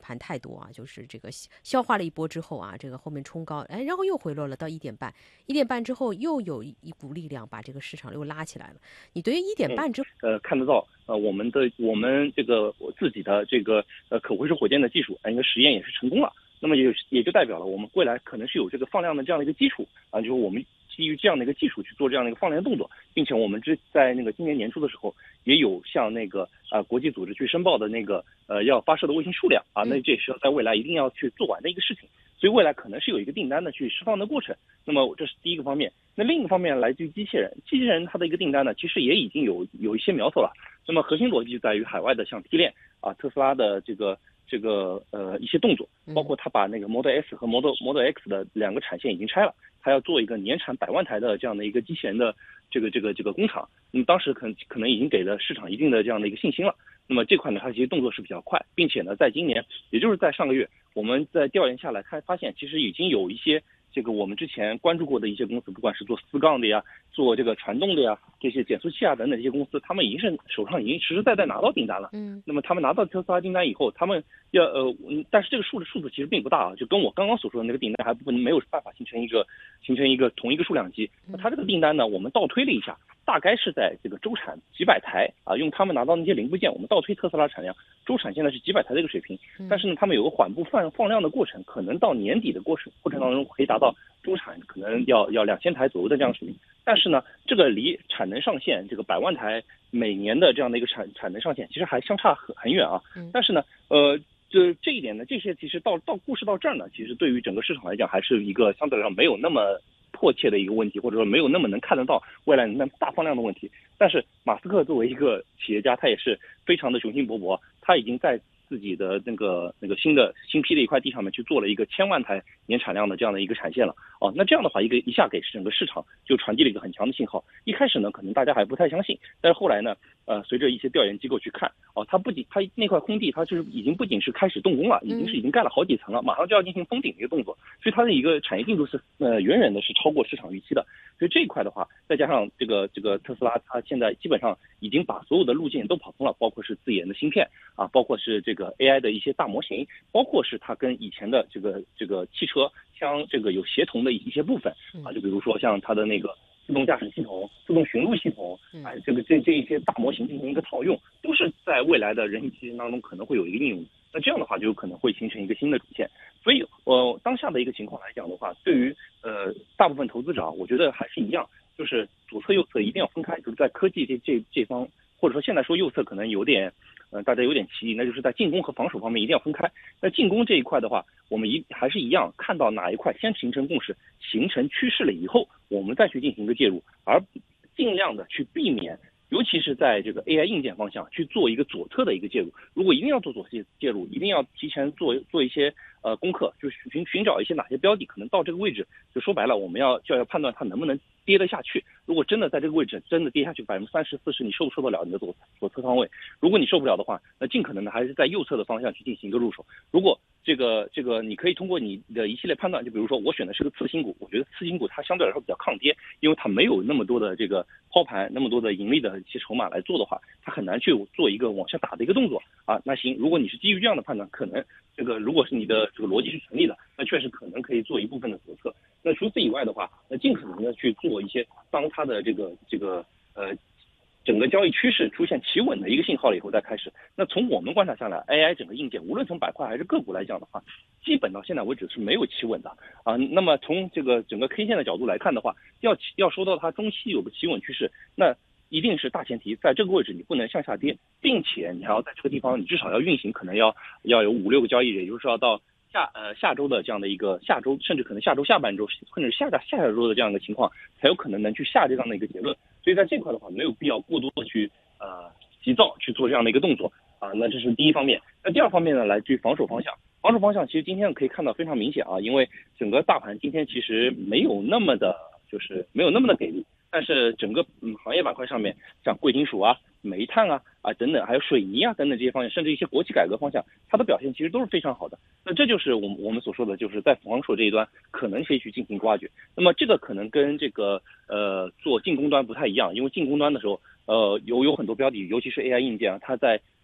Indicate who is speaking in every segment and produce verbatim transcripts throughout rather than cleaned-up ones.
Speaker 1: 盘太多啊，就是这个消化了一波之后啊，这个后面冲高，哎，然后又回落了到一点半，一点半之后又有一股力量把这个市场又拉起来了。你对于一点半之后，
Speaker 2: 嗯、呃，看得到，呃，我们的我们这个我自己的这个呃可回收火箭的技术，呃，一个实验也是成功了。那么也也就代表了我们未来可能是有这个放量的这样的一个基础啊，就是我们基于这样的一个技术去做这样的一个放量动作，并且我们之在那个今年年初的时候也有向那个啊、呃、国际组织去申报的那个呃要发射的卫星数量啊，那这也是要在未来一定要去做完的一个事情，所以未来可能是有一个订单的去释放的过程。那么这是第一个方面。那另一个方面来自于机器人，机器人它的一个订单呢，其实也已经有有一些苗头了。那么核心逻辑就在于海外的像 P 链啊，特斯拉的这个。这个呃一些动作，包括他把那个 Model S 和 Model Model X 的两个产线已经拆了，他要做一个年产百万台的这样的一个机器人的这个这个这个工厂。那么当时可能可能已经给了市场一定的这样的一个信心了。那么这块呢，它其实动作是比较快，并且呢，在今年，也就是在上个月，我们在调研下来看，发现其实已经有一些这个我们之前关注过的一些公司，不管是做四杠的呀，做这个传动的呀，这些减速器啊等等这些公司，他们已经是手上已经实实在在拿到订单了。嗯，那么他们拿到特斯拉订单以后，他们要呃，但是这个数的数字其实并不大啊，就跟我刚刚所说的那个订单还不没有办法形成一个形成一个同一个数量级。那它这个订单呢，我们倒推了一下，大概是在这个周产几百台啊，用他们拿到那些零部件，我们倒推特斯拉产量，周产现在是几百台的一个水平。但是呢，他们有个缓步放放量的过程，可能到年底的过程过程当中可以达到周产可能要要两千台左右的这样水平。但是呢，这个离产能上限这个百万台每年的这样的一个产产能上限，其实还相差很很远啊。但是呢，呃，这这一点呢，这些其实到到故事到这儿呢，其实对于整个市场来讲，还是一个相对来说没有那么迫切的一个问题，或者说没有那么能看得到未来那大放量的问题。但是马斯克作为一个企业家，他也是非常的雄心勃勃，他已经在自己的那个那个新的新批的一块地上面去做了一个千万台年产量的这样的一个产线了。哦，那这样的话，一个一下给整个市场就传递了一个很强的信号。一开始呢，可能大家还不太相信，但是后来呢，呃，随着一些调研机构去看，哦，它不仅它那块空地，它就是已经不仅是开始动工了，已经是已经盖了好几层了，马上就要进行封顶的一个动作，所以它的一个产业进度是呃远远的是超过市场预期的。所以这一块的话，再加上这个这个特斯拉，它现在基本上已经把所有的路径都跑通了，包括是自研的芯片啊，包括是这个 A I 的一些大模型，包括是它跟以前的这个这个汽车相这个有协同的一些部分啊，就比如说像它的那个自动驾驶系统、自动寻路系统，哎，这个这这一些大模型进行一个套用，都是在未来的人形机器人当中可能会有一个应用。那这样的话，就有可能会形成一个新的主线。所以，呃，当下的一个情况来讲的话，对于呃大部分投资者啊，我觉得还是一样，就是左侧右侧一定要分开。就是在科技这这这方，或者说现在说右侧可能有点，呃，大家有点歧义，那就是在进攻和防守方面一定要分开。那进攻这一块的话，我们一还是一样，看到哪一块先形成共识、形成趋势了以后，我们再去进行一个介入，而尽量的去避免。尤其是在这个 A I 硬件方向去做一个左侧的一个介入，如果一定要做左侧介入，一定要提前做做一些呃功课，就是寻寻找一些哪些标的可能到这个位置，就说白了，我们要就要判断它能不能跌得下去。如果真的在这个位置真的跌下去百分之三十四十，你受不受得了你的左左侧仓位？如果你受不了的话，那尽可能的还是在右侧的方向去进行一个入手。如果这个这个你可以通过你的一系列判断，就比如说我选的是个次新股，我觉得次新股它相对来说比较抗跌，因为它没有那么多的这个抛盘，那么多的盈利的一些筹码来做的话，它很难去做一个往下打的一个动作啊。那行，如果你是基于这样的判断，可能这个如果是你的这个逻辑是成立的，那确实可能可以做一部分的左侧。那除此以外的话，那尽可能的去做一些，当它的这个这个呃。整个交易趋势出现企稳的一个信号了以后再开始。那从我们观察下来 ，A I 整个硬件，无论从板块还是个股来讲的话，基本到现在为止是没有企稳的啊。那么从这个整个 K 线的角度来看的话，要要说到它中期有个企稳趋势，那一定是大前提，在这个位置你不能向下跌，并且你还要在这个地方你至少要运行，可能要要有五六个交易日，也就是说要到下呃下周的这样的一个下周，甚至可能下周下半周，甚至下下下下周的这样的情况，才有可能能去下这样的一个结论。所以在这块的话，没有必要过多的去呃急躁去做这样的一个动作啊。那这是第一方面。那第二方面呢，来自于防守方向。防守方向其实今天可以看到非常明显啊，因为整个大盘今天其实没有那么的，就是没有那么的给力。但是整个嗯行业板块上面，像贵金属啊、煤炭啊啊等等，还有水泥啊等等这些方面，甚至一些国企改革方向，它的表现其实都是非常好的。那这就是我们我们所说的，就是在防守这一端可能可以去进行挖掘。那么这个可能跟这个呃做进攻端不太一样，因为进攻端的时候，呃有有很多标的，尤其是 A I 硬件啊，它在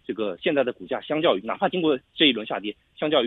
Speaker 2: 这个现在的股价相较于哪怕经过这一轮下跌，相较于